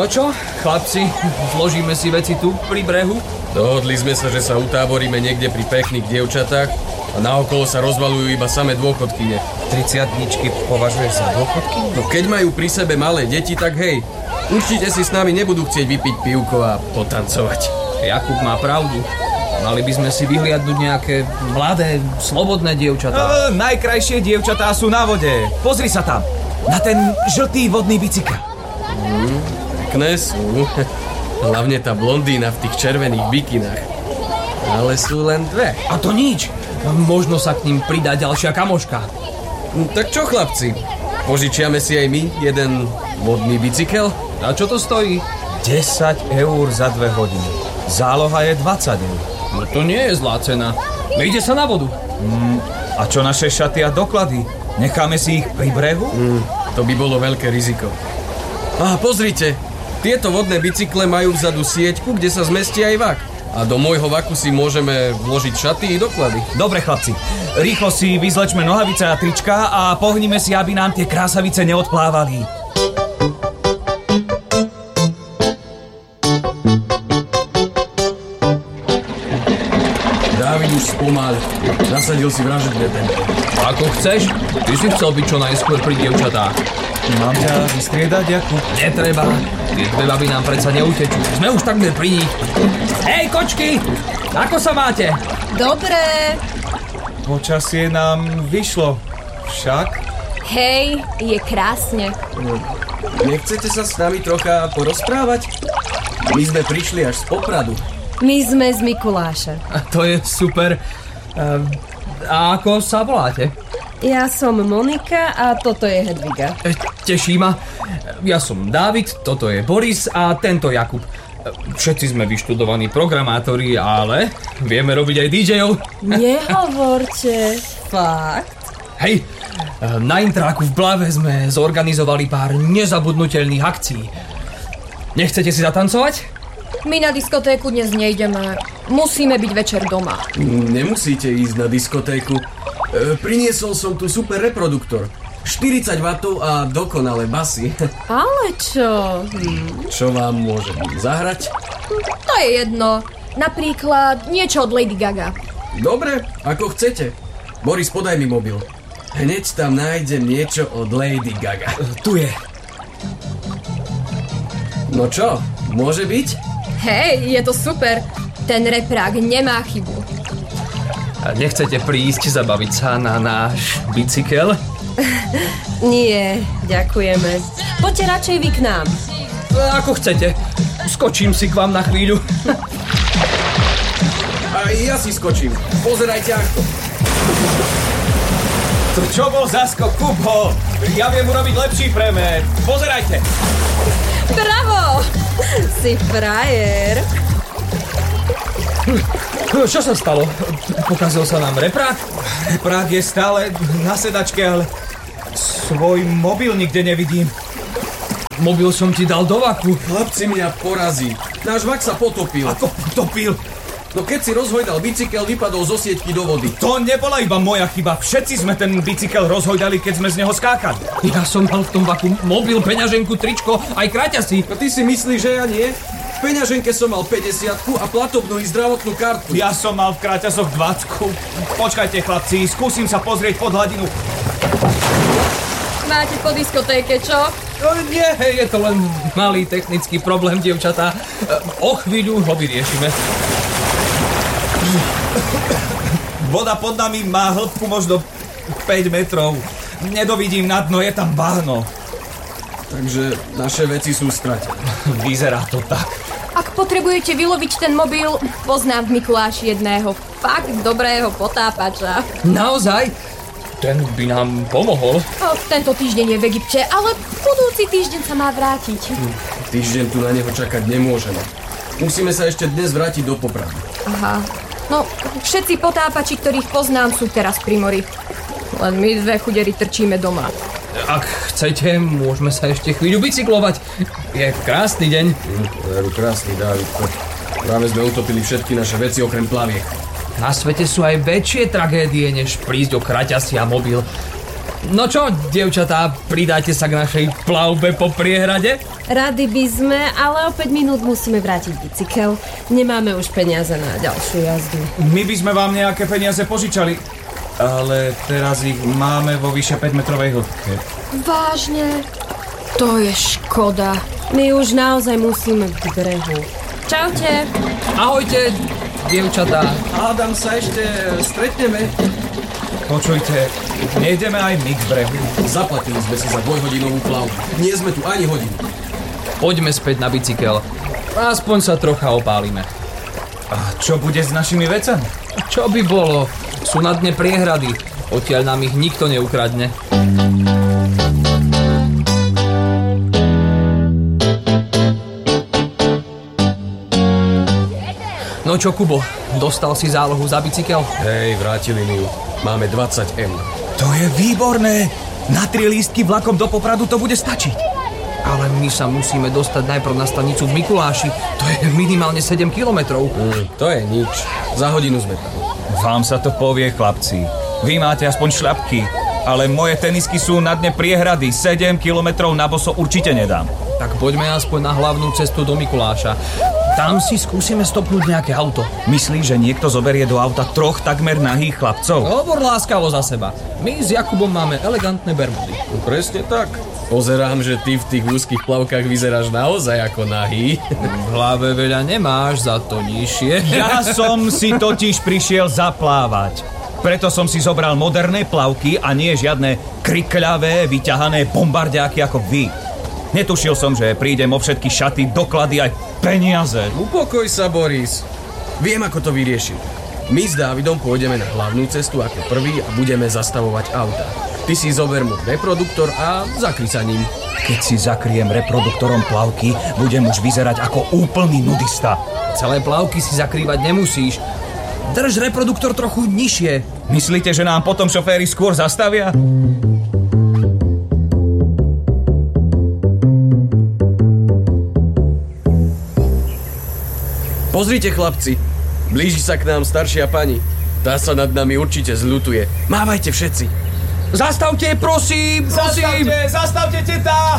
No čo, chlapci, zložíme si veci tu pri brehu? Dohodli sme sa, že sa utáboríme niekde pri pekných dievčatách a naokolo sa rozvalujú iba samé dôchodkyne. 30-tničky považuješ za dôchodky? No keď majú pri sebe malé deti, tak hej, určite si s nami nebudú chcieť vypiť pivko a potancovať. Jakub má pravdu. Mali by sme si vyhliadnúť nejaké mladé, slobodné dievčatá. Najkrajšie dievčatá sú na vode. Pozri sa tam, na ten žltý vodný bicykel. Pekné sú. Hlavne tá blondína v tých červených bikinách. Ale sú len dve. A to nič. Možno sa k ním pridá ďalšia kamoška. Tak čo, chlapci? Požičiame si aj my jeden vodný bicykel? A čo to stojí? 10 eur za 2 hodiny. Záloha je 20 eur. No to nie je zlá cena. Ide sa na vodu. A čo naše šaty a doklady? Necháme si ich pri brehu? To by bolo veľké riziko. Pozrite, tieto vodné bicykle majú vzadu sieťku, kde sa zmestí aj vak. A do môjho vaku si môžeme vložiť šaty i doklady. Dobre, chlapci, rýchlo si vyzlečme nohavice a trička a pohnime si, aby nám tie krásavice neodplávali. Dávid už spomal. Nasadil si vražedné tempo. Ako chceš, ty si chcel byť čo najskôr pri dievčatách. Mám ťa vystriedať, Jakub? Netreba. Tie dve baby nám predsa neutečú. Sme už takmer pri nich. Hej, kočky! Ako sa máte? Dobre. Počasie nám vyšlo. Však? Hej, je krásne. Nechcete sa s nami trocha porozprávať? My sme prišli až z Popradu. My sme z Mikuláša. A to je super. A ako sa voláte? Ja som Monika a toto je Hedviga. Teší ma. Ja som Dávid, toto je Boris a tento Jakub. Všetci sme vyštudovaní programátori, ale vieme robiť aj DJov. Nehovorte. Fakt? Hej, na Intráku v Blave sme zorganizovali pár nezabudnutelných akcií. Nechcete si zatancovať? My na diskotéku dnes nejdeme. Musíme byť večer doma. Nemusíte ísť na diskotéku. Priniesol som tu super reproduktor. 40 W a dokonalé basy. Ale čo? Čo vám môžem zahrať? To je jedno. Napríklad niečo od Lady Gaga. Dobre, ako chcete. Boris, podaj mi mobil. Hneď tam nájdem niečo od Lady Gaga. Tu je. No čo, môže byť? Hej, je to super. Ten reprák nemá chybu. Nechcete prísť zabaviť sa na náš bicykel? Nie, ďakujeme. Poďte radšej vy k nám. Ako chcete. Skočím si k vám na chvíľu. A ja si skočím. Pozerajte ako. To čo bol za skok, Kubo? Ja viem urobiť lepší premet. Pozerajte. Bravo! Si frajer. Čo sa stalo? Pokazil sa nám reprák? Reprák je stále na sedačke, ale svoj mobil nikde nevidím. Mobil som ti dal do vaku. Chlapci, mňa porazí. Náš vak sa potopil. Ako potopil? No keď si rozhojdal bicykel, vypadol zo sieťky do vody. To nebola iba moja chyba. Všetci sme ten bicykel rozhojdali, keď sme z neho skákali. Ja som mal v tom vaku mobil, peňaženku, tričko, aj kraťasy. A ty si myslíš, že ja nie? V peňaženke som mal 50 a platobnú i zdravotnú kartu. Ja som mal v kraťasoch 20. Počkajte, chlapci, skúsim sa pozrieť pod hladinu. Máte po diskotéke, čo? Nie, je to len malý technický problém, dievčatá. O chvíľu ho vyriešime. Voda pod nami má hĺbku možno 5 metrov. Nedovidím na dno, je tam bahno. Takže naše veci sú stratené. Vyzerá to tak. Ak potrebujete vyloviť ten mobil, poznám v Mikuláši jedného fakt dobrého potápača. Naozaj? Ten by nám pomohol. Tento týždeň je v Egypte, ale budúci týždeň sa má vrátiť. Týždeň tu na neho čakať nemôžeme. Musíme sa ešte dnes vrátiť do Popradu. Aha. No, všetci potápači, ktorých poznám, sú teraz pri mori. Len my dve chuderi trčíme doma. Ak chcete, môžeme sa ešte chvíľu bicyklovať. Je krásny deň. Veru, krásny, Dávid. Práve sme utopili všetky naše veci okrem plaviek. Na svete sú aj väčšie tragédie, než prísť o kraťasy a mobil. No čo, dievčatá, pridáte sa k našej plavbe po priehrade? Rady by sme, ale o 5 minút musíme vrátiť bicykel. Nemáme už peniaze na ďalšiu jazdu. My by sme vám nejaké peniaze požičali, ale teraz ich máme vo vyše 5-metrovej hĺbke. Vážne? To je škoda. My už naozaj musíme k brehu. Čaute. Ahojte, dievčatá. Hádam sa ešte stretneme. Počujte, nejdeme aj my k brehu. Zaplatili sme si za dvojhodinovú plavbu. Nie sme tu ani hodinu. Poďme späť na bicykel. Aspoň sa trocha opálime. A čo bude s našimi vecami? Čo by bolo? Sú na dne priehrady. Odtiaľ nám ich nikto neukradne. No čo, Kubo, dostal si zálohu za bicykel? Hej, vrátili mi ju. Máme 20 eur. To je výborné! Na 3 lístky vlakom do Popradu to bude stačiť. Ale my sa musíme dostať najprv na stanicu v Mikuláši. To je minimálne 7 kilometrov. To je nič. Za hodinu sme tam. Vám sa to povie, chlapci. Vy máte aspoň šľapky, ale moje tenisky sú na dne priehrady. 7 kilometrov na boso určite nedám. Tak poďme aspoň na hlavnú cestu do Mikuláša. Tam si skúsime stopnúť nejaké auto. Myslíš, že niekto zoberie do auta 3 takmer nahých chlapcov? Hovor láskavo za seba. My s Jakubom máme elegantné bermudy. No, presne tak. Pozerám, že ty v tých úzkých plavkách vyzeráš naozaj ako nahý. V hlave veľa nemáš, za to nižšie. Ja som si totiž prišiel zaplávať. Preto som si zobral moderné plavky a nie žiadne krikľavé, vyťahané bombardiáky ako vy. Netušil som, že prídem o všetky šaty, doklady aj peniaze. Upokoj sa, Boris. Viem, ako to vyriešiť. My s Dávidom pôjdeme na hlavnú cestu ako prvý a budeme zastavovať auta. Ty si zober mu reproduktor a zakry sa ním. Keď si zakriem reproduktorom plavky, budem už vyzerať ako úplný nudista. Celé plavky si zakrývať nemusíš. Drž reproduktor trochu nižšie. Myslíte, že nám potom šoféri skôr zastavia? Pozrite, chlapci. Blíži sa k nám staršia pani. Tá sa nad nami určite zľutuje. Mávajte všetci. Zastavte, prosím, prosím. Zastavte, teta!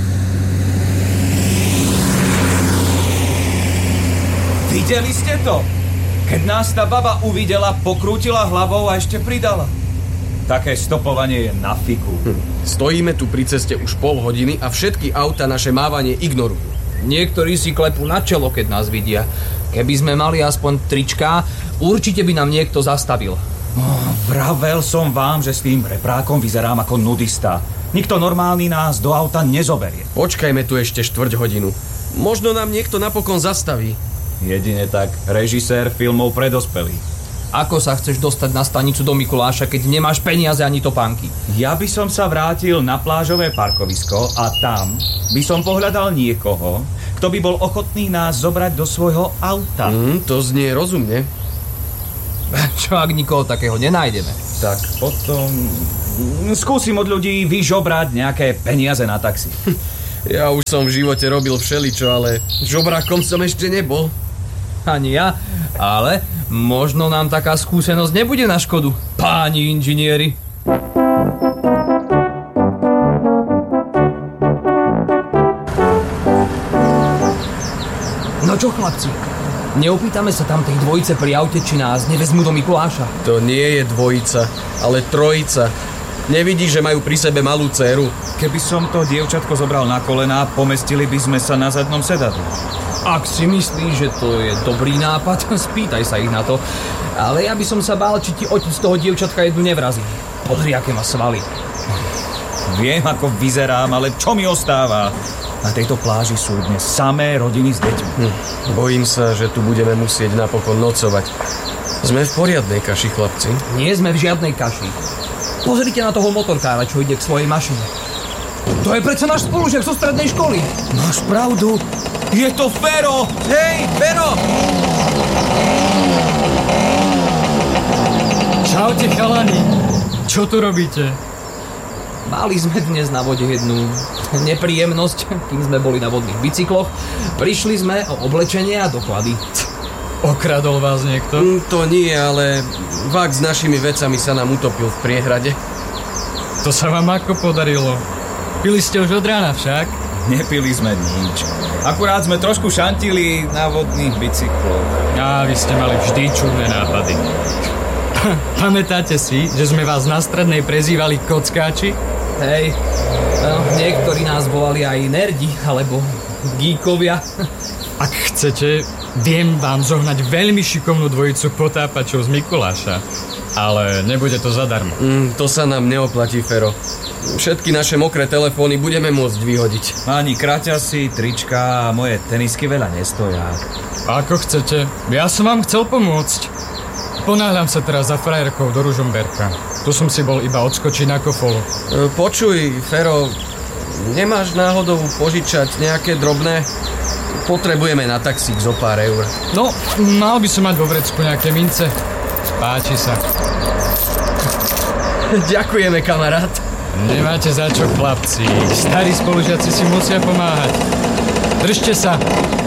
Videli ste to? Keď nás tá baba uvidela, pokrútila hlavou a ešte pridala. Také stopovanie je na figu. Stojíme tu pri ceste už pol hodiny a všetky auta naše mávanie ignorujú. Niektorí si klepú na čelo, keď nás vidia. Keby sme mali aspoň trička, určite by nám niekto zastavil. Vravel som vám, že s tým reprákom vyzerám ako nudista. Nikto normálny nás do auta nezoberie. Počkajme tu ešte 4 hodinu. Možno nám niekto napokon zastaví. Jedine tak režisér filmov pre dospelých. Ako sa chceš dostať na stanicu do Mikuláša, keď nemáš peniaze ani topánky? Ja by som sa vrátil na plážové parkovisko a tam by som pohľadal niekoho, kto by bol ochotný nás zobrať do svojho auta. To znie rozumne. Čo ak nikoho takého nenájdeme? Tak potom skúsim od ľudí vyžobrať nejaké peniaze na taxi. Ja už som v živote robil všeličo, ale žobrákom som ešte nebol. Ani ja, ale možno nám taká skúsenosť nebude na škodu, páni inžinieri. No čo, chlapci? Neopýtame sa tam tej dvojice pri aute, či nás nevezmú do Mikuláša? To nie je dvojica, ale trojica. Nevidíš, že majú pri sebe malú dcéru? Keby som to dievčatko zobral na kolená, pomestili by sme sa na zadnom sedadle. Ak si myslíš, že to je dobrý nápad, spýtaj sa ich na to. Ale ja by som sa bál, či ti otec z toho dievčatka jednu nevrazí. Pozri, aké má svaly. Viem, ako vyzerám, ale čo mi ostáva? Na tejto pláži sú dnes samé rodiny s deťmi. Bojím sa, že tu budeme musieť napokon nocovať. Sme v poriadnej kaši, chlapci. Nie sme v žiadnej kaši. Pozrite na toho motorkára, čo ide k svojej mašine. To je predsa náš spolužiak zo strednej školy. Máš pravdu. Je to Fero! Hej, Fero! Čaute, chalani. Čo tu robíte? Mali sme dnes na vode jednu nepríjemnosť, kým sme boli na vodných bicykloch. Prišli sme o oblečenie a doklady. Okradol vás niekto? To nie, ale vák s našimi vecami sa nám utopil v priehrade. To sa vám ako podarilo? Pili ste už od rána však? Nepili sme nič. Akurát sme trošku šantili na vodných bicykloch. A vy ste mali vždy čudné nápady. Pamätáte si, že sme vás na strednej prezývali kockáči? Hej, no, niektorí nás volali aj nerdi, alebo geekovia. Ak chcete, viem vám zohnať veľmi šikovnú dvojicu potápačov z Mikuláša. Ale nebude to zadarmo. To sa nám neoplatí, Fero. Všetky naše mokré telefóny budeme môcť vyhodiť. Ani kraťasy, trička a moje tenisky veľa nestoja. Ako chcete, ja som vám chcel pomôcť. Ponáhľam sa teraz za frajerkou do Ružomberka. Tu som si bol iba odskočiť na kofolu. Počuj, Fero, nemáš náhodou požičať nejaké drobné? Potrebujeme na taxík zo pár eur. No, mal by som mať vo vrecku nejaké mince. Páči sa. Ďakujeme, kamarát. Nemáte za čo, chlapci. Starí spolužiaci si musia pomáhať. Držte sa.